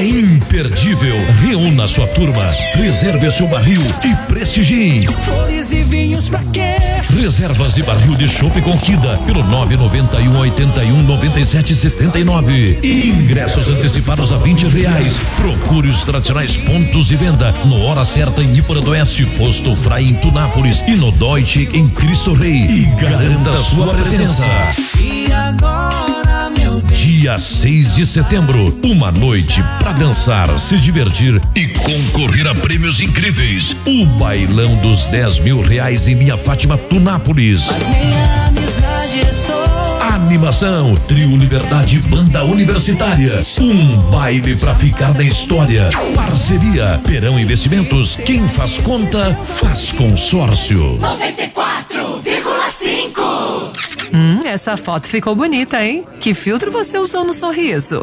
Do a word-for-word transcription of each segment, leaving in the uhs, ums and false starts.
imperdível. Reúna sua turma, reserve seu barril e prestigie. Flores e vinhos pra quê? Reservas de barril de chopp Conquista pelo nove nove um, oito um, nove sete sete nove. Ingressos antecipados a vinte reais. Procure os tradicionais pontos de venda no Hora Certa em Iporã do Oeste, Posto Frei em Tunápolis e no Deutsche em Cristo Rei. E garanta a sua presença. E agora, meu Deus. Dia seis de setembro, uma noite pra dançar, se divertir e concorrer a prêmios incríveis. O bailão dos dez mil reais em Minha Fátima, Tunápolis. Mas minha amizade estou. Animação, Trio Liberdade, Banda Universitária. Um baile pra ficar na história. Parceria, Perão Investimentos. Quem faz conta, faz consórcio. noventa e quatro vírgula cinco. Hum, essa foto ficou bonita, hein? Que filtro você usou no sorriso?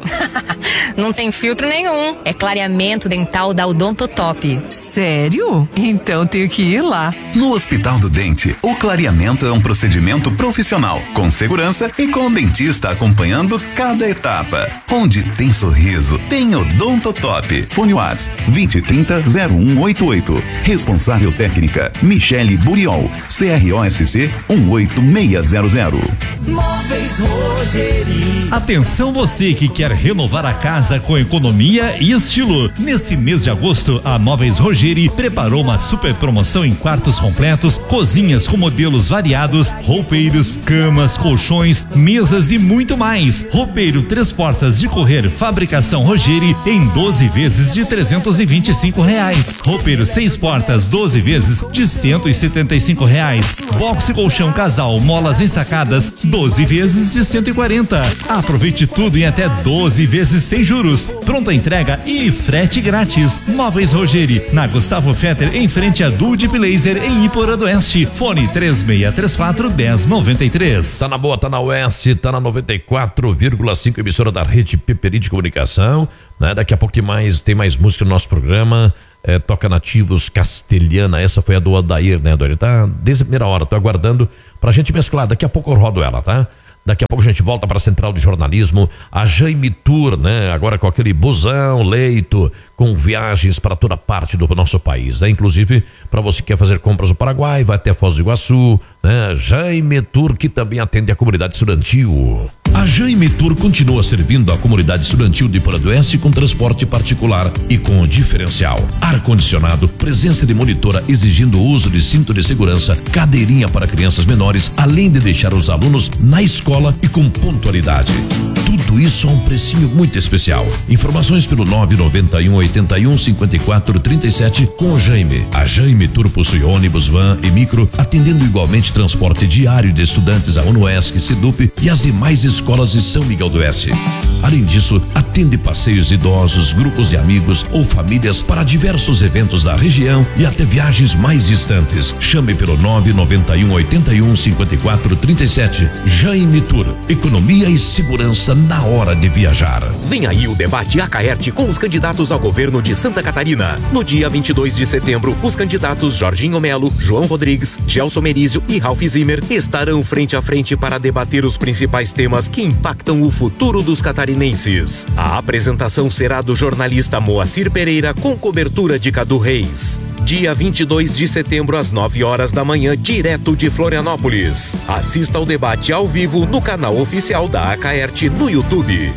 Não tem filtro nenhum. É clareamento dental da Odontotop. Sério? Então tenho que ir lá. No Hospital do Dente, o clareamento é um procedimento profissional, com segurança e com o dentista acompanhando cada etapa. Onde tem sorriso, tem Odontotop. Fone WhatsApp vinte trinta zero um oito oito. Responsável técnica Michele Buriol. C R O S C um oito seis zero zero. Móveis Rogeri. Atenção você que quer renovar a casa com economia e estilo. Nesse mês de agosto, a Móveis Rogeri preparou uma super promoção em quartos completos, cozinhas com modelos variados, roupeiros, camas, colchões, mesas e muito mais. Roupeiro três portas de correr, fabricação Rogeri em doze vezes de trezentos e vinte e cinco reais. Roupeiro seis portas, doze vezes de cento e setenta e cinco reais. Boxe colchão casal, molas ensacadas, doze vezes de cento e quarenta. Aproveite tudo em até doze vezes sem juros. Pronta entrega e frete grátis. Móveis Rogeri, na Gustavo Fetter, em frente a Dulce Blazer, em Iporã do Oeste. Fone três seis três quatro, um zero nove três. Tá na boa, tá na Oeste, tá na noventa e quatro vírgula cinco, emissora da Rede Peperi de Comunicação, né? Daqui a pouco tem mais, tem mais música no nosso programa. É, toca Nativos Castelhana, essa foi a do Odair, né, Odair? Tá desde a primeira hora, tô aguardando pra gente mesclar, daqui a pouco eu rodo ela, tá? Daqui a pouco a gente volta para a Central de Jornalismo, a Jaime Tour, né? Agora com aquele busão, leito, com viagens para toda parte do nosso país, né? Inclusive, para você que quer fazer compras no Paraguai, vai até Foz do Iguaçu, né? Jaime Tour, que também atende a comunidade estudantil. A Jaime Tour continua servindo a comunidade estudantil de Iporã do Oeste com transporte particular e com diferencial. Ar-condicionado, presença de monitora exigindo o uso de cinto de segurança, cadeirinha para crianças menores, além de deixar os alunos na escola e com pontualidade. Tudo isso a um precinho muito especial. Informações pelo nove nove um, oito um, cinco quatro três sete com o Jaime. A Jaime Tour possui ônibus, van e micro, atendendo igualmente transporte diário de estudantes a UNOESC, SEDUP e as demais escolas de São Miguel do Oeste. Além disso, atende passeios idosos, grupos de amigos ou famílias para diversos eventos da região e até viagens mais distantes. Chame pelo nove nove um, oito um, cinco quatro três sete. Jaime Tour, economia e segurança na hora de viajar. Vem aí o debate Acaerte com os candidatos ao governo de Santa Catarina. No dia vinte e dois de setembro, os candidatos Jorginho Melo, João Rodrigues, Gelson Merizio e Ralph Zimmer estarão frente a frente para debater os principais temas que impactam o futuro dos catarinenses. A apresentação será do jornalista Moacir Pereira com cobertura de Cadu Reis. Dia vinte e dois de setembro às nove horas da manhã, direto de Florianópolis. Assista ao debate ao vivo no canal oficial da Acaerte no YouTube.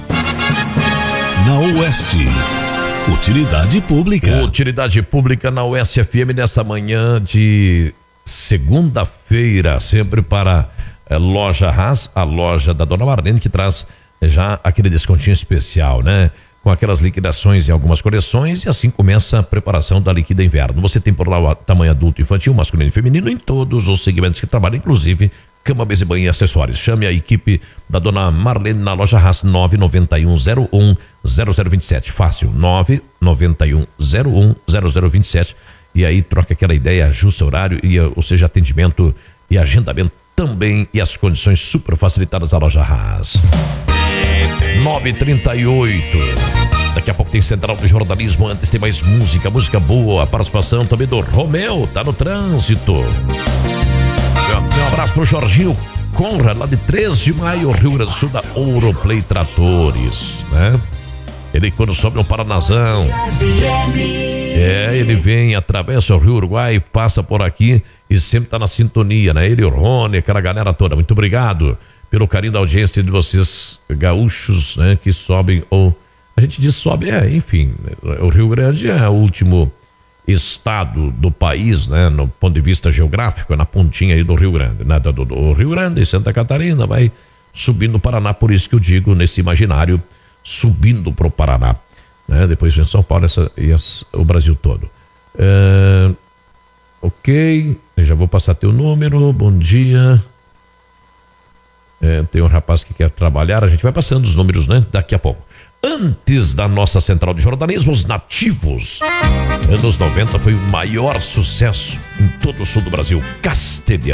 Na Oeste, Utilidade Pública. Utilidade Pública na Oeste F M nessa manhã de segunda-feira, sempre para é, Loja Haas, a loja da Dona Marlene, que traz já aquele descontinho especial, né? Com aquelas liquidações em algumas coleções, e assim começa a preparação da liquida inverno. Você tem por lá o tamanho adulto, infantil, masculino e feminino em todos os segmentos que trabalham, inclusive cama, mesa e banho e acessórios. Chame a equipe da Dona Marlene na Loja Haas, nove nove um, zero um, zero zero dois sete. Fácil, nove nove um, zero um, zero zero dois sete. E aí troca aquela ideia, ajusta horário, e, ou seja, atendimento e agendamento também, e as condições super facilitadas da Loja Haas. nove e trinta e oito. Daqui a pouco tem Central de Jornalismo. Antes tem mais música, música boa. A participação também do Romeu, tá no trânsito. Um abraço pro Jorginho Conrad, lá de três de maio, Rio Grande do Sul, da Ouroplay Tratores, né? Ele quando sobe no Paranazão. É, ele vem, atravessa o Rio Uruguai, passa por aqui e sempre tá na sintonia, né? Ele, o Rony, aquela galera toda. Muito obrigado pelo carinho da audiência de vocês, gaúchos, né? Que sobem ou... A gente diz sobe, é, enfim, o Rio Grande é o último estado do país, né? No ponto de vista geográfico, é na pontinha aí do Rio Grande, né? Do, do Rio Grande, Santa Catarina, vai subindo o Paraná, por isso que eu digo nesse imaginário, subindo pro Paraná, né? Depois vem São Paulo essa, e essa, o Brasil todo. É, ok, eu já vou passar teu número, bom dia. É, tem um rapaz que quer trabalhar, a gente vai passando os números, né? Daqui a pouco. Antes da nossa central de jornalismo, os nativos. Anos noventa foi o maior sucesso em todo o sul do Brasil, castelhano.